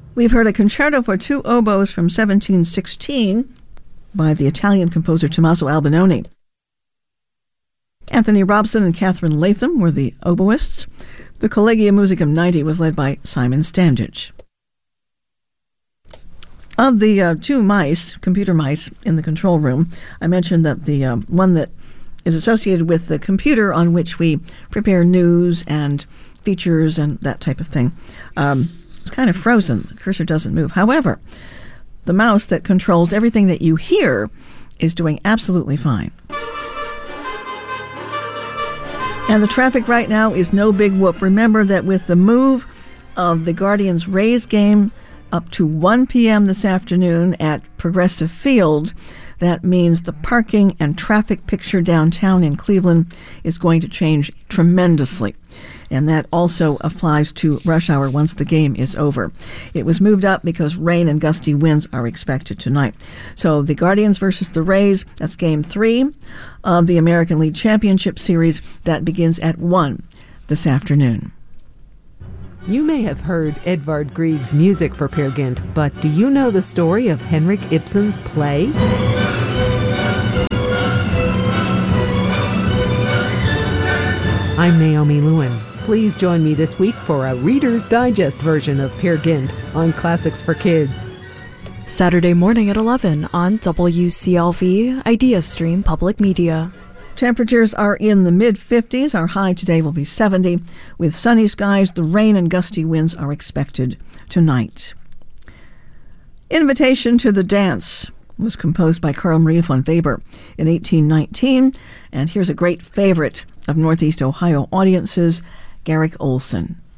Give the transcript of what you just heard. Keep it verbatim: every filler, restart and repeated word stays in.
We've heard a concerto for two oboes from seventeen sixteen by the Italian composer Tommaso Albinoni. Anthony Robson and Catherine Latham were the oboists. The Collegium Musicum ninety was led by Simon Standage. Of the uh, two mice, computer mice, in the control room, I mentioned that the uh, one that is associated with the computer on which we prepare news and features and that type of thing, um, is kind of frozen. The cursor doesn't move. However, the mouse that controls everything that you hear is doing absolutely fine. And the traffic right now is no big whoop. Remember that with the move of the Guardians Rays game up to one p.m. this afternoon at Progressive Field, that means the parking and traffic picture downtown in Cleveland is going to change tremendously. And that also applies to rush hour once the game is over. It was moved up because rain and gusty winds are expected tonight. So the Guardians versus the Rays, that's game three of the American League Championship Series. That begins at one this afternoon. You may have heard Edvard Grieg's music for Peer Gynt, but do you know the story of Henrik Ibsen's play? I'm Naomi Lewin. Please join me this week for a Reader's Digest version of Peer Gynt on Classics for Kids. Saturday morning at eleven on W C L V Idea Stream Public Media. Temperatures are in the mid-fifties. Our high today will be seventy. With sunny skies, the rain and gusty winds are expected tonight. Invitation to the Dance was composed by Carl Maria von Weber in eighteen nineteen. And here's a great favorite of Northeast Ohio audiences, Garrick Olson.